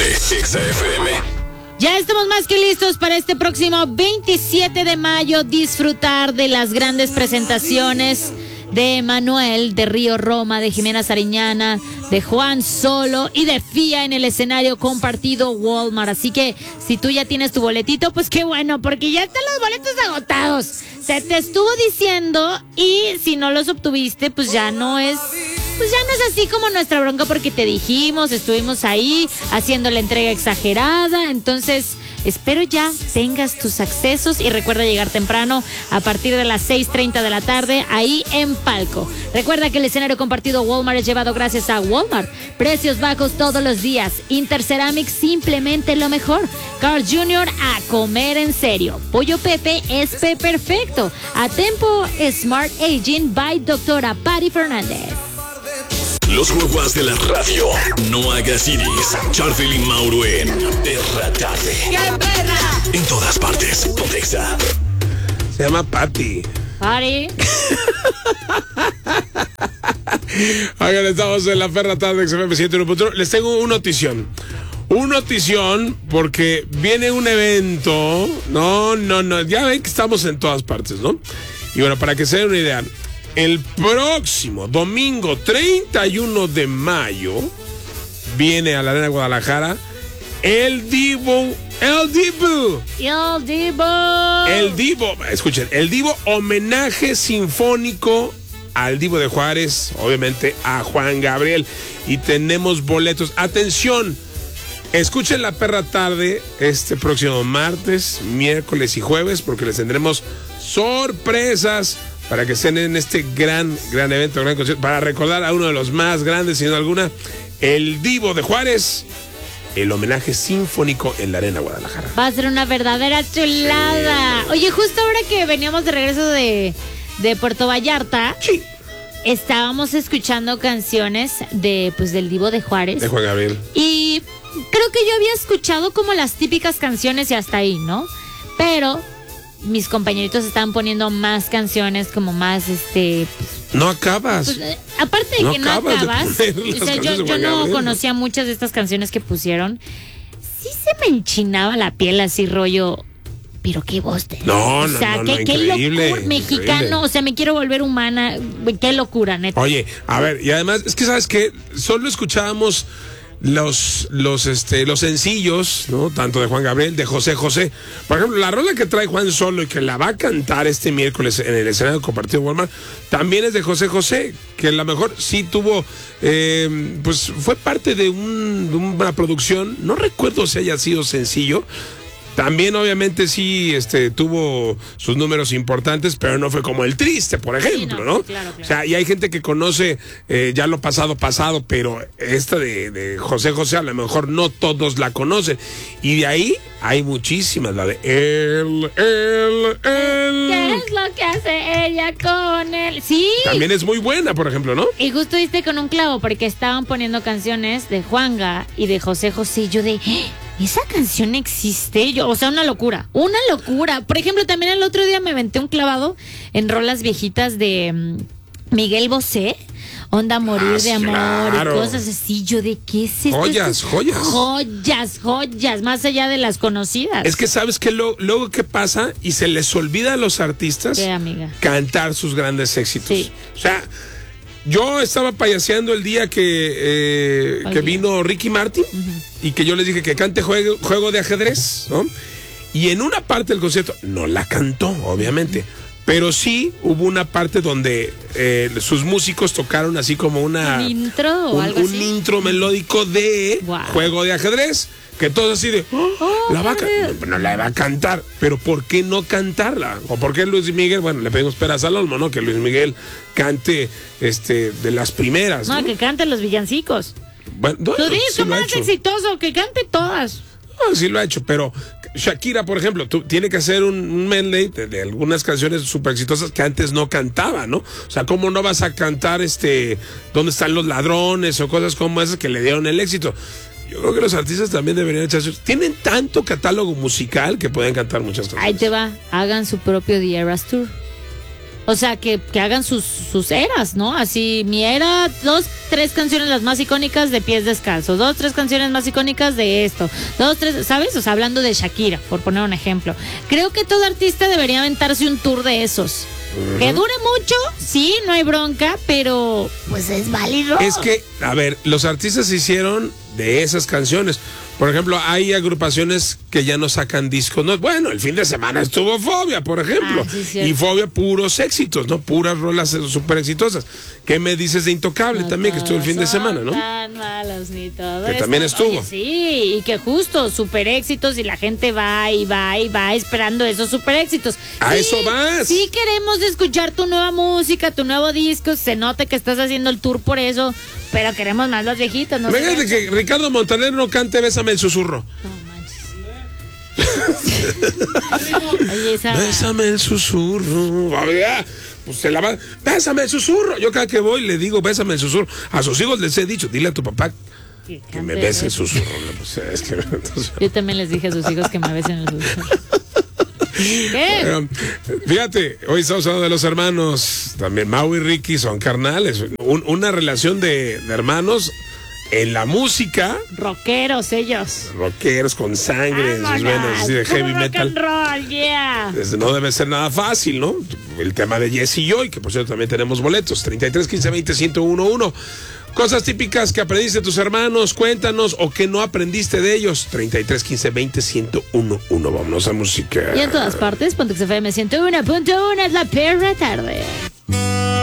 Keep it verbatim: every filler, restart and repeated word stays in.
Exa F M. Ya estamos más que listos para este próximo veintisiete de mayo disfrutar de las grandes presentaciones de Manuel, de Río Roma, de Jimena Sariñana, de Juan Solo y de Fía en el escenario compartido Walmart. Así que si tú ya tienes tu boletito, pues qué bueno, porque ya están los boletos agotados. Se te estuvo diciendo y si no los obtuviste, pues ya no es... Pues ya no es así como nuestra bronca porque te dijimos, estuvimos ahí haciendo la entrega exagerada. Entonces, espero ya tengas tus accesos y recuerda llegar temprano a partir de las seis treinta de la tarde ahí en Palco. Recuerda que el escenario compartido Walmart es llevado gracias a Walmart. Precios bajos todos los días. Interceramic, simplemente lo mejor. Carl junior a comer en serio. Pollo Pepe es Pe Perfecto. A Tempo Smart Aging by doctora Patti Fernández. Los guaguas de la radio. No hagas iris. Charbel y Mauro en Perra Tarde. ¡Qué perra! En todas partes. Pontexa. Se llama Patti. Patti. Oigan, estamos en la Perra Tarde X F M ciento uno punto uno. Les tengo una notición. Un notición porque viene un evento. No, no, no. Ya ven que estamos en todas partes, ¿no? Y bueno, para que se den una idea. El próximo domingo treinta y uno de mayo viene a la Arena Guadalajara el Divo, el Divo, el Divo, el Divo, escuchen, el Divo homenaje sinfónico al Divo de Juárez, obviamente a Juan Gabriel, y tenemos boletos. Atención, escuchen la Perra Tarde este próximo martes, miércoles y jueves, porque les tendremos sorpresas para que estén en este gran, gran evento, gran concierto, para recordar a uno de los más grandes, sin duda alguna, el Divo de Juárez, el homenaje sinfónico en la Arena Guadalajara. Va a ser una verdadera chulada. Sí. Oye, justo ahora que veníamos de regreso de, de Puerto Vallarta, sí, estábamos escuchando canciones de, pues, del Divo de Juárez. De Juan Gabriel. Y creo que yo había escuchado como las típicas canciones y hasta ahí, ¿no? Pero mis compañeritos estaban poniendo más canciones, como más, este... Pues, no acabas. Pues, eh, aparte de no que no acabas, o sea, yo, yo no conocía muchas de estas canciones que pusieron. Sí se me enchinaba la piel así, rollo... Pero qué voz de... No, no, o sea, no, qué, no, qué increíble, locura, mexicano, increíble. O sea, me quiero volver humana, qué locura, neta. Oye, a ver, y además, es que sabes que solo escuchábamos los, los, este, los sencillos, ¿no? Tanto de Juan Gabriel, de José José. Por ejemplo, la rola que trae Juan Solo y que la va a cantar este miércoles en el escenario compartido Walmart, también es de José José, que a lo mejor sí tuvo, eh, pues fue parte de, un, de una producción, no recuerdo si haya sido sencillo. También obviamente sí este, tuvo sus números importantes, pero no fue como El Triste, por ejemplo, sí, no, ¿no? Claro, claro. O sea, y hay gente que conoce eh, ya lo pasado, pasado, pero esta de, de José José a lo mejor no todos la conocen. Y de ahí hay muchísimas, la de él, él, él. ¿Qué es lo que hace ella con él? Sí. También es muy buena, por ejemplo, ¿no? Y justo diste con un clavo, porque estaban poniendo canciones de Juanga y de José José, y yo de... ¿esa canción existe? Yo, o sea, una locura, una locura. Por ejemplo, también el otro día me aventé un clavado en rolas viejitas de um, Miguel Bosé, Onda Morir ah, de Amor, claro, y cosas así. Yo de qué es esto. Joyas, esto? joyas. Joyas, joyas, más allá de las conocidas. Es que sabes que lo, luego qué pasa y se les olvida a los artistas ¿qué, amiga? Cantar sus grandes éxitos. Sí. O sea, yo estaba payaseando el día que, eh, que vino Ricky Martin, uh-huh, y que yo les dije que cante juego, juego de ajedrez, ¿no? Y en una parte del concierto, no la cantó, obviamente, pero sí hubo una parte donde eh, sus músicos tocaron así como una... ¿Un intro o un, algo un así? intro melódico de wow, juego de ajedrez, que todos así de... Oh, oh, la va a no, no la va a cantar, pero ¿por qué no cantarla? ¿O por qué Luis Miguel? Bueno, le pedimos peras al olmo, ¿no? Que Luis Miguel cante este de las primeras, ¿no? No, que cante los villancicos. Bueno, no, tu disco sí más exitoso, que cante todas. No, sí lo ha hecho, pero Shakira, por ejemplo, tú, tiene que hacer un, un medley de, de algunas canciones súper exitosas que antes no cantaba, ¿no? O sea, ¿cómo no vas a cantar este ¿Dónde están los ladrones? O cosas como esas que le dieron el éxito. Yo creo que los artistas también deberían echarse... Tienen tanto catálogo musical que pueden cantar muchas cosas. Ahí te va, hagan su propio The Eras Tour. O sea, que, que hagan sus, sus eras, ¿no? Así, mi era, dos, tres canciones las más icónicas de Pies Descalzos, dos, tres canciones más icónicas de esto, dos, tres, ¿sabes? O sea, hablando de Shakira, por poner un ejemplo. Creo que todo artista debería aventarse un tour de esos. Uh-huh. Que dure mucho, sí, no hay bronca, pero pues es válido. Es que, a ver, los artistas se hicieron de esas canciones. Por ejemplo, hay agrupaciones que ya no sacan discos. No, bueno, el fin de semana estuvo Fobia, por ejemplo. Ah, sí, y Fobia, puros éxitos, ¿no? Puras rolas súper exitosas. ¿Qué me dices de Intocable no también, que estuvo el fin de semana, no? Tan malos ni todo. Que también estuvo. Oye, sí, y que justo, súper éxitos y la gente va y va y va esperando esos súper éxitos. A sí, eso vas. Sí queremos escuchar tu nueva música, tu nuevo disco. Se nota que estás haciendo el tour por eso, pero queremos más los viejitos. No Venga, de que Ricardo Montaner no cante Bésame el susurro. No manches. Oye, esa... Bésame el susurro. Pues se la va. Bésame el susurro. Yo cada que voy le digo bésame el susurro. A sus hijos les he dicho, dile a tu papá que, que me bese el susurro. Pues, es que, entonces... Yo también les dije a sus hijos que me besen el susurro. ¿Qué? Pero, fíjate, hoy estamos hablando de los hermanos. También Mau y Ricky son carnales. Un, una relación de, de hermanos en la música. Rockeros ellos. Rockeros con sangre en sus venas, así de heavy rock metal. And roll, yeah. No debe ser nada fácil, ¿no? El tema de Jesse y Joy, que por cierto también tenemos boletos. treinta y tres, quince, veinte, ciento uno, uno. Cosas típicas que aprendiste de tus hermanos, cuéntanos, o que no aprendiste de ellos. treinta y tres, quince, veinte, ciento uno, uno. Vámonos a música. Y en todas partes, Pontex F M ciento uno punto uno es la perra tarde.